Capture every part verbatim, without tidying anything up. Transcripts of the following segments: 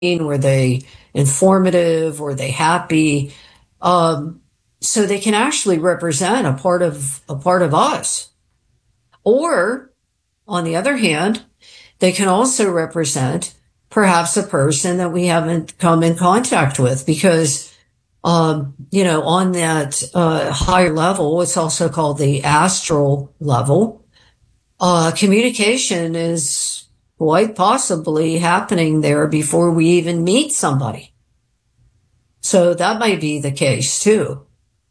Were they informative? Were they happy? Um, so they can actually represent a part of a part of us. Or, on the other hand, they can also represent perhaps a person that we haven't come in contact with, because, um, you know, on that uh, higher level, it's also called the astral level. Uh, communication is quite possibly happening there before we even meet somebody. So that might be the case too.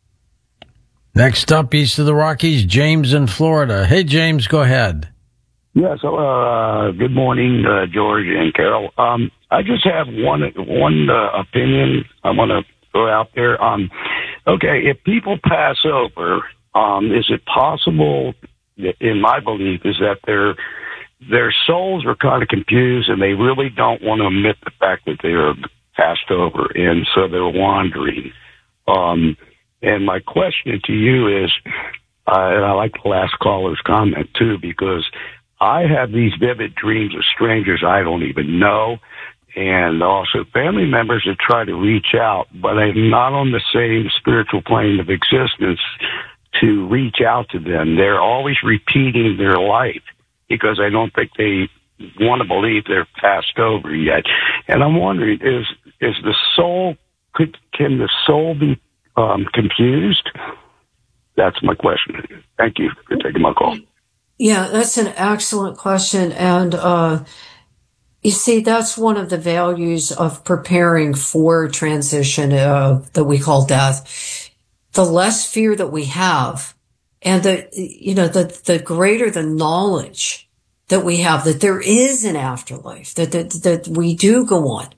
Next up, east of the Rockies, James in Florida. Hey, James, go ahead. Yes, uh, good morning, uh, George and Carol. Um, I just have one one uh, opinion I want to throw out there. Um, okay, if people pass over, um, is it possible, in my belief, is that their their souls are kind of confused and they really don't want to admit the fact that they are passed over, and so they're wandering. Um, and my question to you is, uh, and I like the last caller's comment too, because I have these vivid dreams of strangers I don't even know, and also family members that try to reach out, but I'm not on the same spiritual plane of existence to reach out to them. They're always repeating their life because I don't think they want to believe they're passed over yet. And I'm wondering, is is the soul, could can the soul be um, confused? That's my question. Thank you for taking my call. Yeah, that's an excellent question. And, uh, you see, that's one of the values of preparing for transition, uh, that we call death. The less fear that we have, and the, you know, the, the greater the knowledge that we have that there is an afterlife, that, that, that we do go on.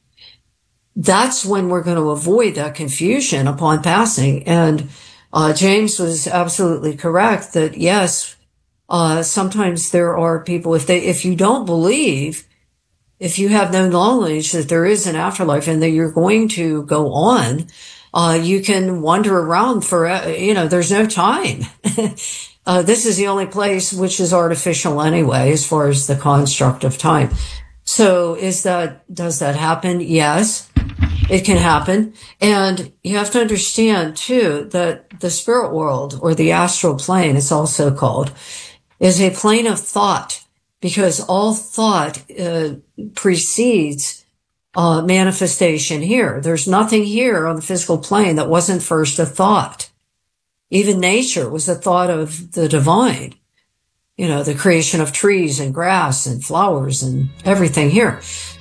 That's when we're going to avoid that confusion upon passing. And, uh, James was absolutely correct that yes, Uh, sometimes there are people, if they, if you don't believe, if you have no knowledge that there is an afterlife and that you're going to go on, uh, you can wander around for, you know, there's no time. uh, this is the only place which is artificial anyway, as far as the construct of time. So is that, does that happen? Yes, it can happen. And you have to understand too that the spirit world, or the astral plane, it's also called, is a plane of thought, because all thought uh, precedes uh, manifestation here. There's nothing here on the physical plane that wasn't first a thought. Even nature was a thought of the divine. You know, the creation of trees and grass and flowers and everything here.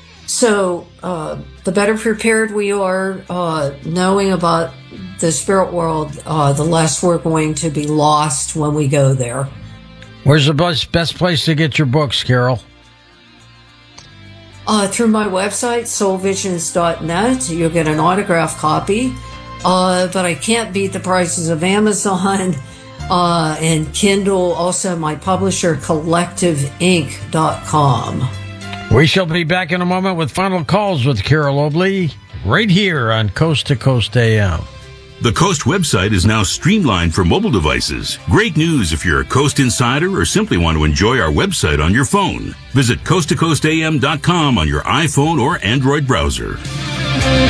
So uh, the better prepared we are uh, knowing about the spirit world, uh, the less we're going to be lost when we go there. Where's the best, best place to get your books, Carol? Uh, through my website, soul visions dot net. You'll get an autographed copy. Uh, but I can't beat the prices of Amazon uh, and Kindle. Also, my publisher, collective inc dot com. We shall be back in a moment with final calls with Carol Obley, right here on Coast to Coast A M. The Coast website is now streamlined for mobile devices. Great news if you're a Coast insider or simply want to enjoy our website on your phone. Visit coast to coast a m dot com on your iPhone or Android browser.